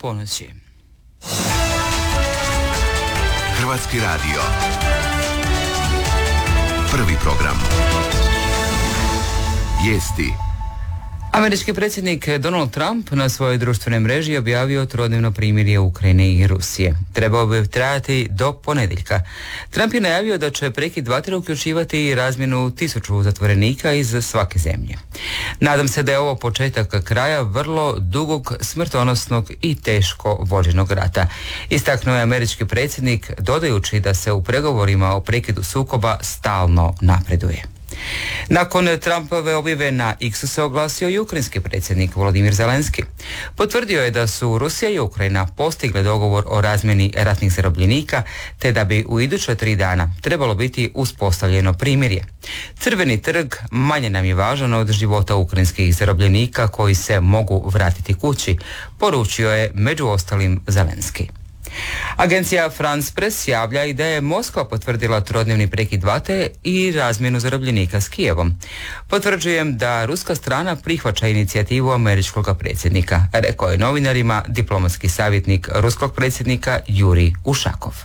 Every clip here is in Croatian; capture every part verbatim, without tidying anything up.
ponoći. Hrvatski radio. Prvi program. Vijesti. Američki predsjednik Donald Trump na svojoj društvenoj mreži objavio trodnevno primirje Ukrajine i Rusije. Trebao bi trajati do ponedjeljka. Trump je najavio da će prekid vatre uključivati razmjenu tisuću zatvorenika iz svake zemlje. Nadam se da je ovo početak kraja vrlo dugog, smrtonosnog i teško vođenog rata, istaknuo je američki predsjednik, dodajući da se u pregovorima o prekidu sukoba stalno napreduje. Nakon Trumpove objave na X-u se oglasio i ukrajinski predsjednik Volodimir Zelenski. Potvrdio je da su Rusija i Ukrajina postigle dogovor o razmjeni ratnih zarobljenika, te da bi u iduća tri dana trebalo biti uspostavljeno primirje. Crveni trg manje nam je važan od života ukrajinskih zarobljenika koji se mogu vratiti kući, poručio je među ostalim Zelenski. Agencija France Press javlja i da je Moskva potvrdila trodnevni prekid vatre i razmjenu zarobljenika s Kijevom. Potvrđujem da ruska strana prihvaća inicijativu američkog predsjednika, rekao je novinarima diplomatski savjetnik ruskog predsjednika Jurij Ušakov.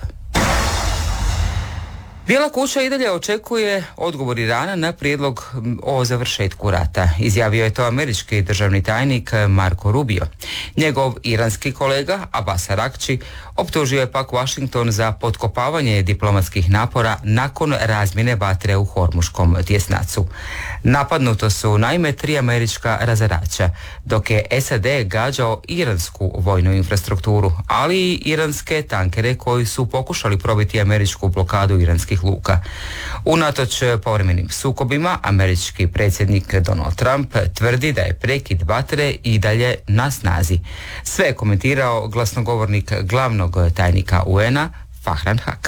Bijela kuća i dalje očekuje odgovor Irana na prijedlog o završetku rata. Izjavio je to američki državni tajnik Marco Rubio. Njegov iranski kolega Abbas Araghči optužio je pak Washington za potkopavanje diplomatskih napora nakon razmjene vatre u Hormuškom tjesnacu. Napadnuto su naime tri američka razarača, dok je S A D gađao iransku vojnu infrastrukturu, ali i iranske tankere koji su pokušali probiti američku blokadu iranskih luka. Unatoč povremenim sukobima, američki predsjednik Donald Trump tvrdi da je prekid vatre i dalje na snazi. Sve je komentirao glasnogovornik glavnog tajnika U N-a Farhan Haq.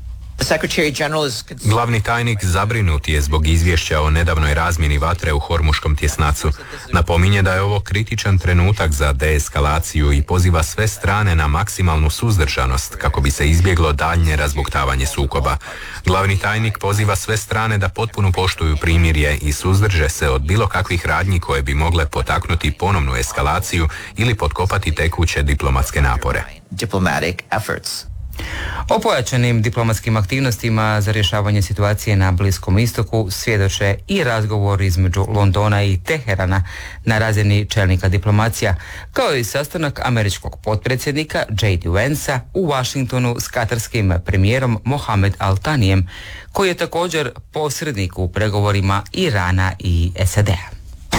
Glavni tajnik zabrinut je zbog izvješća o nedavnoj razmjeni vatre u Hormuškom tjesnacu. Napominje da je ovo kritičan trenutak za deeskalaciju i poziva sve strane na maksimalnu suzdržanost kako bi se izbjeglo daljnje razbuktavanje sukoba. Glavni tajnik poziva sve strane da potpuno poštuju primirje i suzdrže se od bilo kakvih radnji koje bi mogle potaknuti ponovnu eskalaciju ili potkopati tekuće diplomatske napore. O pojačanim diplomatskim aktivnostima za rješavanje situacije na Bliskom istoku svjedoče i razgovor između Londona i Teherana na razini čelnika diplomacija, kao i sastanak američkog potpredsjednika J D Vansa u Washingtonu s katarskim premijerom Mohamed Al-Thanijem, koji je također posrednik u pregovorima Irana i S A D-a.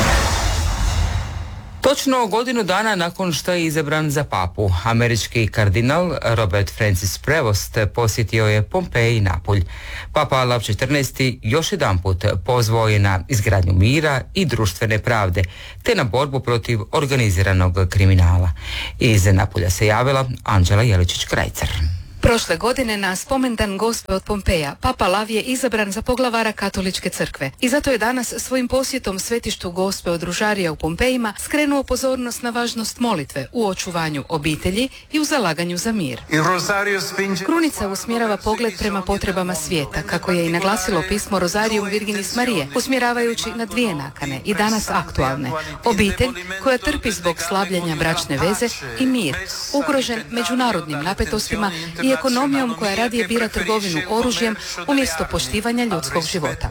Točno godinu dana nakon što je izabran za papu, američki kardinal Robert Francis Prevost posjetio je Pompej i Napulj. Papa Lav četrnaesti još jedanput pozvao je na izgradnju mira i društvene pravde, te na borbu protiv organiziranog kriminala. Iz Napulja se javila Anđela Jeličić-Krajcar. Prošle godine na spomendan Gospe od Pompeja, Papa Lav je izabran za poglavara Katoličke crkve i zato je danas svojim posjetom svetištu Gospe od Ružarija u Pompejima skrenuo pozornost na važnost molitve u očuvanju obitelji i u zalaganju za mir. Krunica usmjerava pogled prema potrebama svijeta, kako je i naglasilo pismo Rozarium Virginis Marije, usmjeravajući na dvije nakane i danas aktualne. Obitelj koja trpi zbog slabljenja bračne veze i mir, ugrožen međunarodnim napetostima i ekonomijom koja radije bira trgovinu oružjem umjesto poštivanja ljudskog života.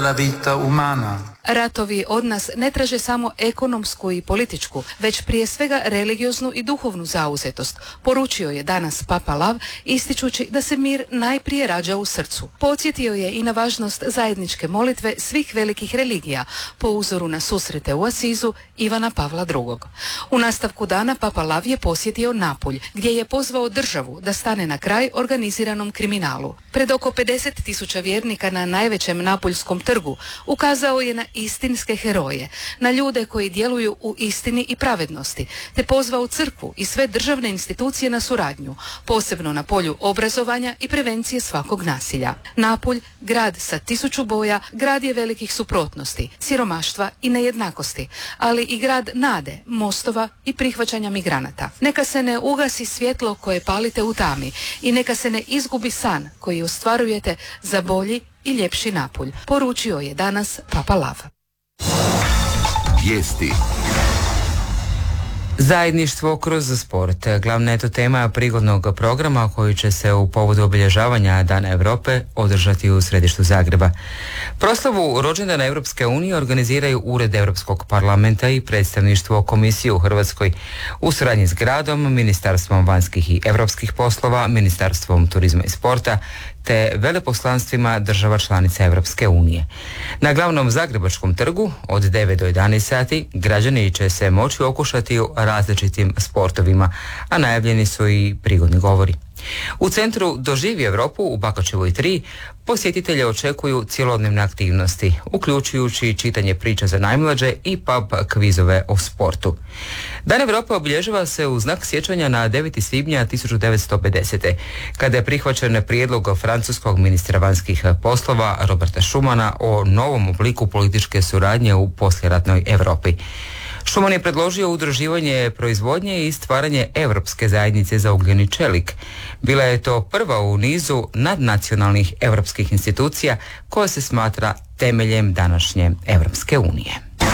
Ratovi od nas ne traže samo ekonomsku i političku, već prije svega religioznu i duhovnu zauzetost, poručio je danas Papa Lav, ističući da se mir najprije rađa u srcu. Podsjetio je i na važnost zajedničke molitve svih velikih religija, po uzoru na susrete u Asizu Ivana Pavla drugog. U nastavku dana Papa Lav je posjetio Napulj, gdje je pozvao državu da stane na kraj organiziranom kriminalu. Pred oko pedeset tisuća vjernika na najvećem napuljskom trgu ukazao je na istinske heroje, na ljude koji djeluju u istini i pravednosti, te pozvao crkvu i sve državne institucije na suradnju, posebno na polju obrazovanja i prevencije svakog nasilja. Napulj, grad sa tisuću boja, grad je velikih suprotnosti, siromaštva i nejednakosti, ali i grad nade, mostova i prihvaćanja migranata. Neka se ne ugasi svjetlo koje palite u tami i neka se ne izgubi san koji ostvarujete za bolji i ljepši Napulj, poručio je danas Papa Lav. Vijesti. Zajedništvo kroz sport. Glavna je to tema prigodnog programa koji će se u povodu obilježavanja Dana Europe održati u središtu Zagreba. Proslavu rođendana Europske unije organiziraju Ured Europskog parlamenta i predstavništvo Komisije u Hrvatskoj u suradnji s gradom, Ministarstvom vanjskih i europskih poslova, Ministarstvom turizma i sporta te veleposlanstvima država članica Europske unije. Na glavnom zagrebačkom trgu od devet do jedanaest sati građani će se moći okušati u različitim sportovima, a najavljeni su i prigodni govori. U centru Doživi Europu u Bakačevoj tri posjetitelje očekuju cjelodnevne aktivnosti, uključujući čitanje priča za najmlađe i pub kvizove o sportu. Dan Europe obilježava se u znak sjećanja na deveti svibnja tisuću devetsto pedesete. kada je prihvaćen prijedlog francuskog ministra vanjskih poslova Roberta Schumana o novom obliku političke suradnje u poslijeratnoj Europi. Schuman je predložio udruživanje proizvodnje i stvaranje Europske zajednice za ugljeni čelik. Bila je to prva u nizu nadnacionalnih europskih institucija koja se smatra temeljem današnje Europske unije.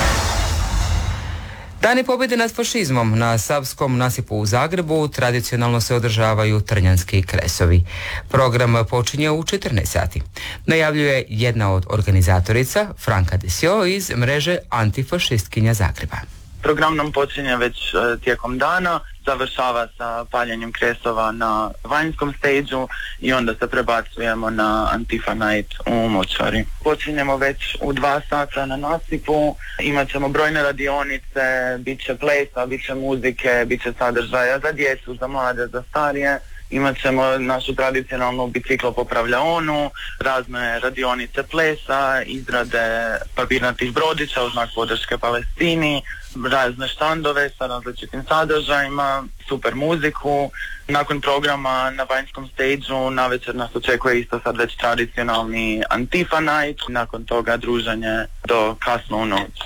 Dani pobjede nad fašizmom na Savskom nasipu u Zagrebu tradicionalno se održavaju trnjanski kresovi. Program počinje u četrnaest sati. Najavljuje jedna od organizatorica, Franka Desio iz mreže Antifašistkinja Zagreba. Program nam počinje već e, tijekom dana, završava sa paljenjem kresova na vanjskom stageu i onda se prebacujemo na Antifa Night u Močvari. Počinjemo već u dva sata na nasipu, imat ćemo brojne radionice, bit će plesa, bit će muzike, bit će sadržaja za djecu, za mlade, za starije. Imat ćemo našu tradicionalnu biciklopopravljaonu, razne radionice plesa, izrade papirnatih brodića u znak podrške Palestini, razne štandove sa različitim sadržajima, super muziku. Nakon programa na vanjskom stageu navečer nas očekuje isto sad već tradicionalni Antifa Night, nakon toga druženje do kasno u noć.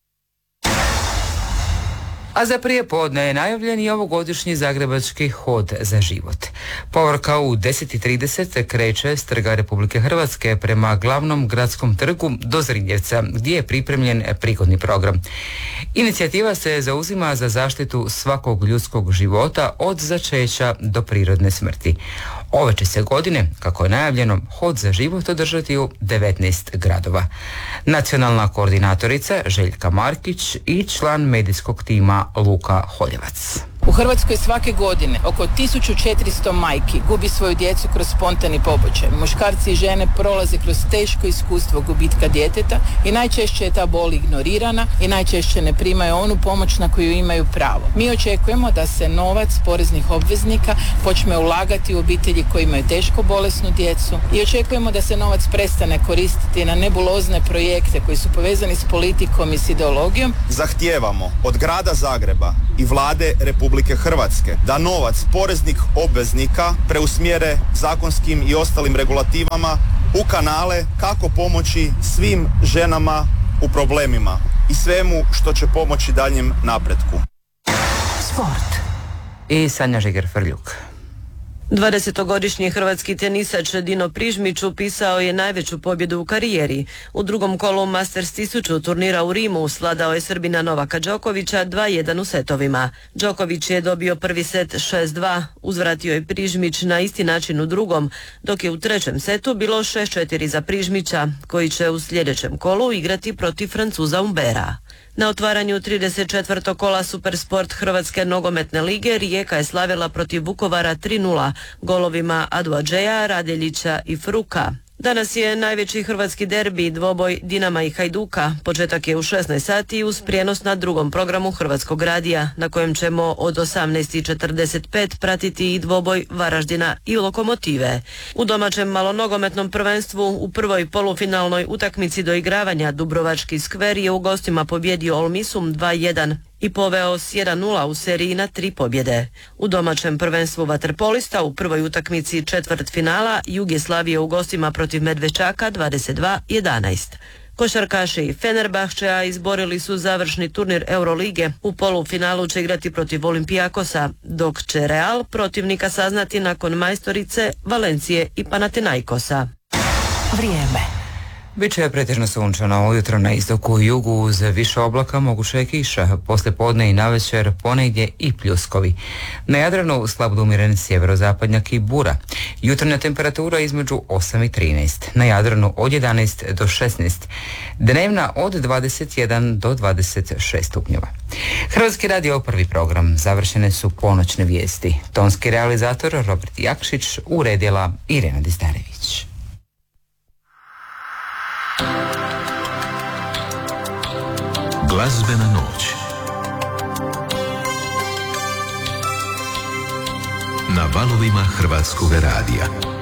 A za prije podne je najavljen i ovogodišnji zagrebački hod za život. Povorka u deset i trideset kreće s Trga Republike Hrvatske prema glavnom gradskom trgu do Zrinjevca, gdje je pripremljen prigodni program. Inicijativa se zauzima za zaštitu svakog ljudskog života od začeća do prirodne smrti. Ove će se godine, kako je najavljeno, hod za život održati u devetnaest gradova. Nacionalna koordinatorica Željka Markić i član medijskog tima Luka Holjevac. U Hrvatskoj svake godine oko tisuću četiristo majki gubi svoju djecu kroz spontani pobačaj. Muškarci i žene prolaze kroz teško iskustvo gubitka djeteta i najčešće je ta bol ignorirana i najčešće ne primaju onu pomoć na koju imaju pravo. Mi očekujemo da se novac poreznih obveznika počne ulagati u obitelji koji imaju teško bolesnu djecu i očekujemo da se novac prestane koristiti na nebulozne projekte koji su povezani s politikom i s ideologijom. Zahtijevamo od grada Zagreba i vlade Republike Hrvatske da novac poreznih obveznika preusmjere zakonskim i ostalim regulativama u kanale kako pomoći svim ženama u problemima i svemu što će pomoći daljem napretku. Sport. I Sanja Žiger-Frljuk. dvadesetogodišnji hrvatski tenisač Dino Prižmić upisao je najveću pobjedu u karijeri. U drugom kolu Masters tisuću turnira u Rimu svladao je Srbina Novaka Đokovića dva jedan u setovima. Đoković je dobio prvi set šest dva, uzvratio je Prižmić na isti način u drugom, dok je u trećem setu bilo šest četiri za Prižmića, koji će u sljedećem kolu igrati protiv Francuza Umbera. Na otvaranju trideset četvrtog kola Supersport Hrvatske nogometne lige Rijeka je slavila protiv Vukovara tri nula golovima Aduadžeja, Radeljića i Fruka. Danas je najveći hrvatski derbi, dvoboj Dinama i Hajduka. Početak je u šesnaest sati uz prijenos na drugom programu Hrvatskog radija, na kojem ćemo od osamnaest i četrdeset pet pratiti i dvoboj Varaždina i Lokomotive. U domaćem malonogometnom prvenstvu u prvoj polufinalnoj utakmici doigravanja Dubrovački skver je u gostima pobjedio Olmisum dva jedan i poveo s jedan nula u seriji na tri pobjede. U domaćem prvenstvu vaterpolista u prvoj utakmici četvrt finala Jug je slavio u gostima protiv Medveščaka dvadeset dva jedanaest. Košarkaši Fenerbahčea izborili su završni turnir Eurolige. U polufinalu će igrati protiv Olimpijakosa, dok će Real protivnika saznati nakon majstorice, Valencije i Panathinaikosa. Vrijeme. Biće pretežno sunčano, ujutro na istoku i jugu uz više oblaka moguće je kiša, poslije podne i navečer ponegdje i pljuskovi. Na Jadranu slab do umjeren sjeverozapadnjak i bura. Jutarnja temperatura između osam i trinaest, na Jadranu od jedanaest do šesnaest, dnevna od dvadeset jedan do dvadeset šest stupnjeva. Hrvatski radio prvi program, završene su ponoćne vijesti. Tonski realizator Robert Jakšić, uredila Irena Dizdarević. Glazbena noć na valovima Hrvatskog radija.